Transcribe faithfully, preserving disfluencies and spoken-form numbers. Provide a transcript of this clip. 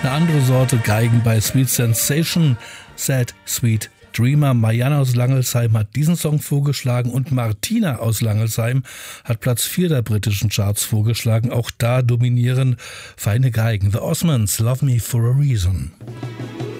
Eine andere Sorte Geigen bei Sweet Sensation, Sad Sweet Dreamer. Marianne aus Langelsheim hat diesen Song vorgeschlagen und Martina aus Langelsheim hat Platz vier der britischen Charts vorgeschlagen. Auch da dominieren feine Geigen. The Osmonds, Love Me for a Reason.